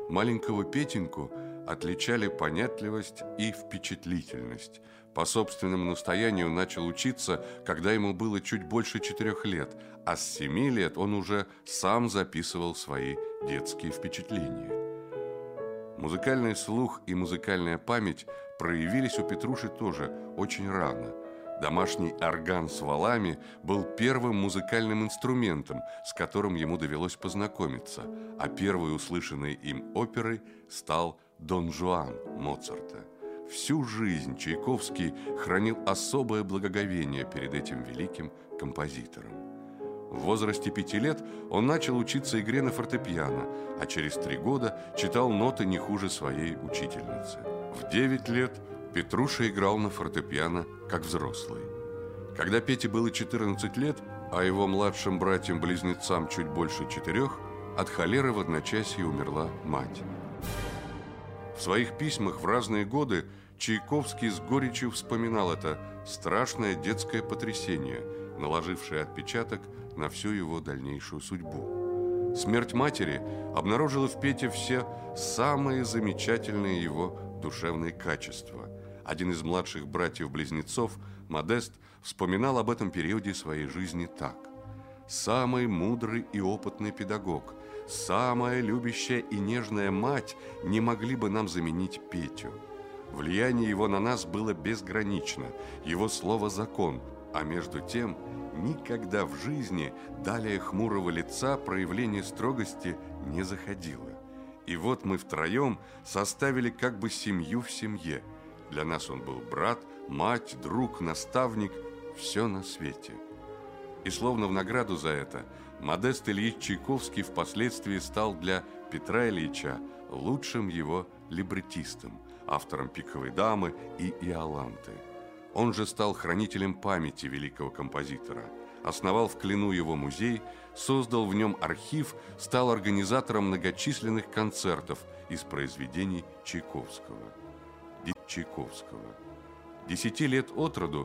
Маленького Петеньку отличали понятливость и впечатлительность. По собственному настоянию начал учиться, когда ему было чуть больше 4 лет, а с 7 лет он уже сам записывал свои детские впечатления. Музыкальный слух и музыкальная память проявились у Петруши тоже очень рано. Домашний орган с валами был первым музыкальным инструментом, с которым ему довелось познакомиться, а первой услышанной им оперой стал «Дон Жуан» Моцарта. Всю жизнь Чайковский хранил особое благоговение перед этим великим композитором. В возрасте 5 лет он начал учиться игре на фортепиано, а через 3 года читал ноты не хуже своей учительницы. В 9 лет Петруша играл на фортепиано как взрослый. Когда Пете было 14 лет, а его младшим братьям-близнецам чуть больше 4, от холеры в одночасье умерла мать. В своих письмах в разные годы Чайковский с горечью вспоминал это страшное детское потрясение, наложившее отпечаток на всю его дальнейшую судьбу. Смерть матери обнаружила в Пете все самые замечательные его душевные качества. Один из младших братьев-близнецов, Модест, вспоминал об этом периоде своей жизни так: «Самый мудрый и опытный педагог, самая любящая и нежная мать не могли бы нам заменить Петю. Влияние его на нас было безгранично, его слово – закон, а между тем никогда в жизни далее хмурого лица проявление строгости не заходило. И вот мы втроем составили как бы семью в семье. Для нас он был брат, мать, друг, наставник, все на свете». И словно в награду за это Модест Ильич Чайковский впоследствии стал для Петра Ильича лучшим его либреттистом, автором «Пиковой дамы» и «Иоланты». Он же стал хранителем памяти великого композитора, основал в Клину его музей, создал в нем архив, стал организатором многочисленных концертов из произведений Чайковского. 10 лет от роду